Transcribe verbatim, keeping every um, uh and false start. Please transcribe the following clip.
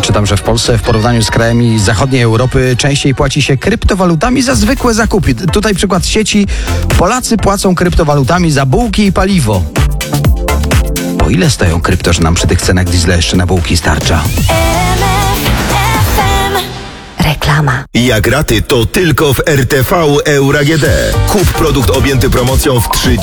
Czytam, że w Polsce w porównaniu z krajami zachodniej Europy częściej płaci się kryptowalutami za zwykłe zakupy. Tutaj przykład z sieci. Polacy płacą kryptowalutami za bułki i paliwo. Po ile stoją krypto, że nam przy tych cenach diesla jeszcze na bułki starcza? Reklama. Jak raty, to tylko w R T V Euro A G D. Kup produkt objęty promocją w trzydzieści